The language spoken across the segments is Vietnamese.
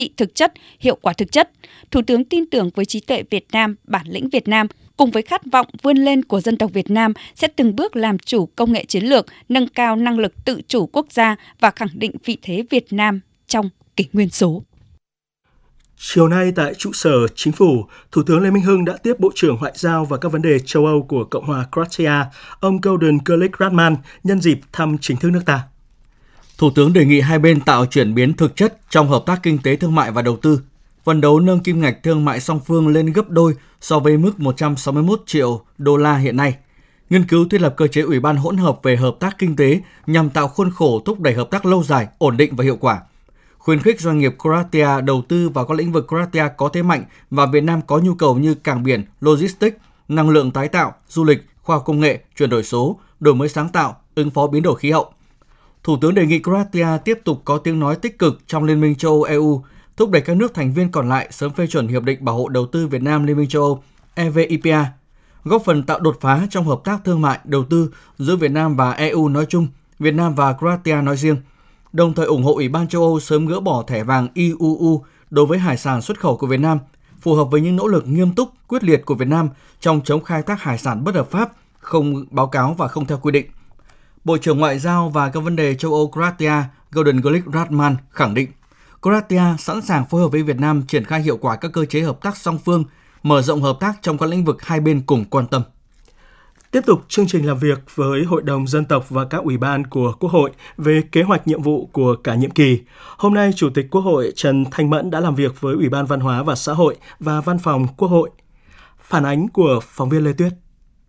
thực chất, hiệu quả thực chất. Thủ tướng tin tưởng với trí tuệ Việt Nam, bản lĩnh Việt Nam, cùng với khát vọng vươn lên của dân tộc Việt Nam sẽ từng bước làm chủ công nghệ chiến lược, nâng cao năng lực tự chủ quốc gia và khẳng định vị thế Việt Nam trong kỷ nguyên số. Chiều nay tại trụ sở Chính phủ, Thủ tướng Lê Minh Hưng đã tiếp Bộ trưởng Ngoại giao và các vấn đề châu Âu của Cộng hòa Croatia, ông Gordon Grlić Radman, nhân dịp thăm chính thức nước ta. Thủ tướng đề nghị hai bên tạo chuyển biến thực chất trong hợp tác kinh tế thương mại và đầu tư, phấn đấu nâng kim ngạch thương mại song phương lên gấp đôi so với mức 161 triệu đô la hiện nay. Nghiên cứu thiết lập cơ chế ủy ban hỗn hợp về hợp tác kinh tế nhằm tạo khuôn khổ thúc đẩy hợp tác lâu dài, ổn định và hiệu quả. Khuyến khích doanh nghiệp Croatia đầu tư vào các lĩnh vực Croatia có thế mạnh và Việt Nam có nhu cầu như cảng biển, logistics, năng lượng tái tạo, du lịch, khoa học công nghệ, chuyển đổi số, đổi mới sáng tạo, ứng phó biến đổi khí hậu. Thủ tướng đề nghị Croatia tiếp tục có tiếng nói tích cực trong Liên minh châu Âu EU, thúc đẩy các nước thành viên còn lại sớm phê chuẩn Hiệp định Bảo hộ Đầu tư Việt Nam Liên minh châu Âu EVIPA, góp phần tạo đột phá trong hợp tác thương mại, đầu tư giữa Việt Nam và EU nói chung, Việt Nam và Croatia nói riêng, đồng thời ủng hộ Ủy ban châu Âu sớm gỡ bỏ thẻ vàng IUU đối với hải sản xuất khẩu của Việt Nam, phù hợp với những nỗ lực nghiêm túc, quyết liệt của Việt Nam trong chống khai thác hải sản bất hợp pháp, không báo cáo và không theo quy định. Bộ trưởng Ngoại giao và các vấn đề châu Âu Croatia Gordon Grlić Radman khẳng định Croatia sẵn sàng phối hợp với Việt Nam triển khai hiệu quả các cơ chế hợp tác song phương, mở rộng hợp tác trong các lĩnh vực hai bên cùng quan tâm. Tiếp tục chương trình làm việc với Hội đồng Dân tộc và các ủy ban của Quốc hội về kế hoạch nhiệm vụ của cả nhiệm kỳ. Hôm nay, Chủ tịch Quốc hội Trần Thanh Mẫn đã làm việc với Ủy ban Văn hóa và Xã hội và Văn phòng Quốc hội. Phản ánh của phóng viên Lê Tuyết.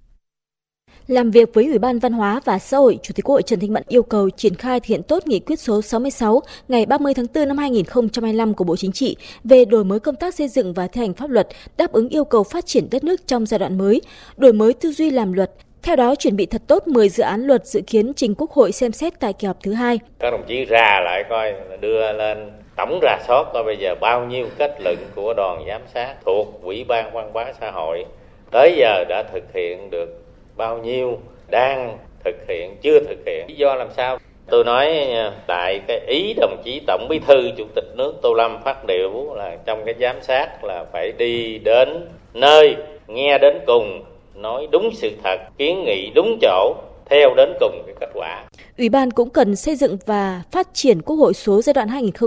Làm việc với Ủy ban Văn hóa và Xã hội, Chủ tịch Quốc hội Trần Thanh Mẫn yêu cầu triển khai thực hiện tốt nghị quyết số 66 ngày 30 tháng 4 năm 2025 của Bộ Chính trị về đổi mới công tác xây dựng và thi hành pháp luật, đáp ứng yêu cầu phát triển đất nước trong giai đoạn mới, đổi mới tư duy làm luật. Theo đó, chuẩn bị thật tốt 10 dự án luật dự kiến trình Quốc hội xem xét tại kỳ họp thứ 2. Các đồng chí ra lại coi, đưa lên tổng rà soát coi bây giờ bao nhiêu kết luận của đoàn giám sát thuộc Ủy ban Văn hóa Xã hội tới giờ đã thực hiện được bao nhiêu, đang thực hiện, chưa thực hiện. Lý do làm sao? Tôi nói tại cái ý đồng chí Tổng Bí thư Chủ tịch nước Tô Lâm phát biểu là trong cái giám sát là phải đi đến nơi, nghe đến cùng, nói đúng sự thật, kiến nghị đúng chỗ, theo đến cùng cái kết quả. Ủy ban cũng cần xây dựng và phát triển Quốc hội số giai đoạn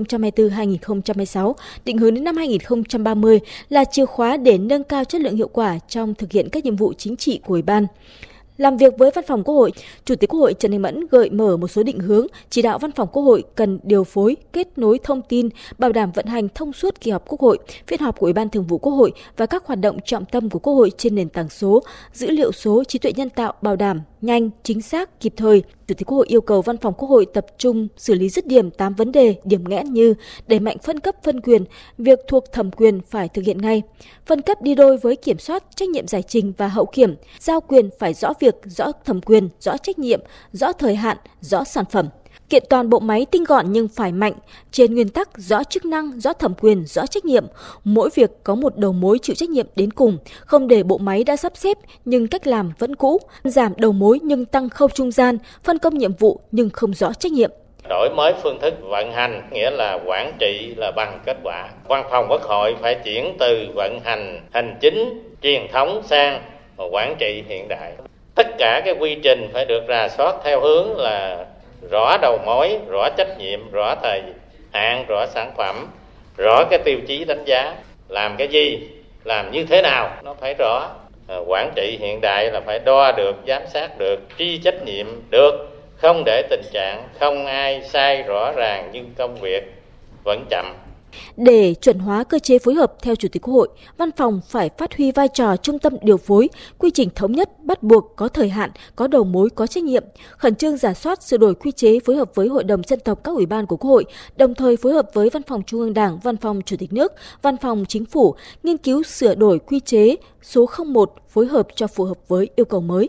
2024-2026, định hướng đến năm 2030 là chìa khóa để nâng cao chất lượng hiệu quả trong thực hiện các nhiệm vụ chính trị của Ủy ban. Làm việc với Văn phòng Quốc hội, Chủ tịch Quốc hội Trần Thanh Mẫn gợi mở một số định hướng, chỉ đạo Văn phòng Quốc hội cần điều phối, kết nối thông tin, bảo đảm vận hành thông suốt kỳ họp Quốc hội, phiên họp của Ủy ban Thường vụ Quốc hội và các hoạt động trọng tâm của Quốc hội trên nền tảng số, dữ liệu số, trí tuệ nhân tạo bảo đảm nhanh, chính xác, kịp thời. Chủ tịch Quốc hội yêu cầu Văn phòng Quốc hội tập trung xử lý dứt điểm 8 vấn đề, điểm nghẽn như đẩy mạnh phân cấp phân quyền, việc thuộc thẩm quyền phải thực hiện ngay, phân cấp đi đôi với kiểm soát, trách nhiệm giải trình và hậu kiểm, giao quyền phải rõ việc, rõ thẩm quyền, rõ trách nhiệm, rõ thời hạn, rõ sản phẩm. Kiện toàn bộ máy tinh gọn nhưng phải mạnh, trên nguyên tắc rõ chức năng, rõ thẩm quyền, rõ trách nhiệm. Mỗi việc có một đầu mối chịu trách nhiệm đến cùng, không để bộ máy đã sắp xếp nhưng cách làm vẫn cũ, giảm đầu mối nhưng tăng khâu trung gian, phân công nhiệm vụ nhưng không rõ trách nhiệm. Đổi mới phương thức vận hành, nghĩa là quản trị là bằng kết quả. Văn phòng Quốc hội phải chuyển từ vận hành hành chính truyền thống sang quản trị hiện đại. Tất cả cái quy trình phải được rà soát theo hướng là rõ đầu mối, rõ trách nhiệm, rõ thời hạn, rõ sản phẩm, rõ cái tiêu chí đánh giá, làm cái gì, làm như thế nào, nó phải rõ. Quản trị hiện đại là phải đo được, giám sát được, truy trách nhiệm được, không để tình trạng không ai sai rõ ràng nhưng công việc vẫn chậm. Để chuẩn hóa cơ chế phối hợp, theo Chủ tịch Quốc hội, Văn phòng phải phát huy vai trò trung tâm điều phối, quy trình thống nhất, bắt buộc, có thời hạn, có đầu mối, có trách nhiệm, khẩn trương rà soát, sửa đổi quy chế phối hợp với Hội đồng Dân tộc các ủy ban của Quốc hội, đồng thời phối hợp với Văn phòng Trung ương Đảng, Văn phòng Chủ tịch nước, Văn phòng Chính phủ, nghiên cứu sửa đổi quy chế số 01 phối hợp cho phù hợp với yêu cầu mới.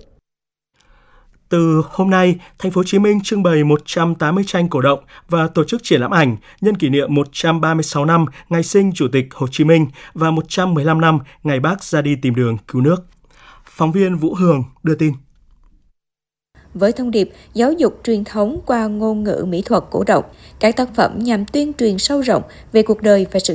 Từ hôm nay, Thành phố Hồ Chí Minh trưng bày 180 tranh cổ động và tổ chức triển lãm ảnh nhân kỷ niệm 136 năm ngày sinh Chủ tịch Hồ Chí Minh và 115 năm ngày Bác ra đi tìm đường cứu nước. Phóng viên Vũ Hường đưa tin. với thông điệp giáo dục truyền thống qua ngôn ngữ mỹ thuật cổ động. Các tác phẩm nhằm tuyên truyền sâu rộng về cuộc đời và sự